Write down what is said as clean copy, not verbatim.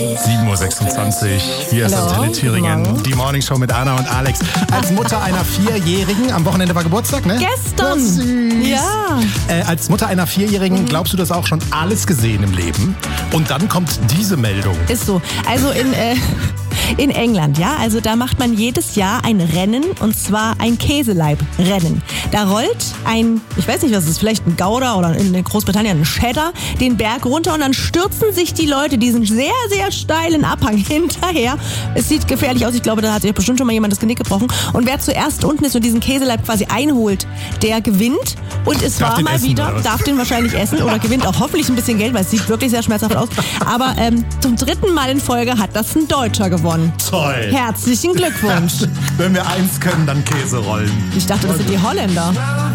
7.26 Uhr, hier ist Antenne Thüringen, die Morningshow mit Anna und Alex. Als Mutter einer Vierjährigen, am Wochenende war Geburtstag, ne? Gestern! Das ist süß. Ja. Als Mutter einer Vierjährigen, glaubst du, das auch schon alles gesehen im Leben? Und dann kommt diese Meldung. Ist so. Also in England, ja, also da macht man jedes Jahr ein Rennen, und zwar ein Käseleibrennen. Da rollt ich weiß nicht, was es ist, vielleicht ein Gouda oder in Großbritannien ein Cheddar, den Berg runter, und dann stürzen sich die Leute diesen sehr, sehr steilen Abhang hinterher. Es sieht gefährlich aus, ich glaube, da hat sich bestimmt schon mal jemand das Genick gebrochen. Und wer zuerst unten ist und diesen Käseleib quasi einholt, der gewinnt. Und es Darf war den mal essen, wieder, oder was? darf den wahrscheinlich essen oder gewinnt auch hoffentlich ein bisschen Geld, weil es sieht wirklich sehr schmerzhaft aus. Aber zum 3. Mal in Folge hat das ein Deutscher gewonnen. Toll. Herzlichen Glückwunsch. Wenn wir eins können, dann Käserollen. Ich dachte, das sind die Holländer.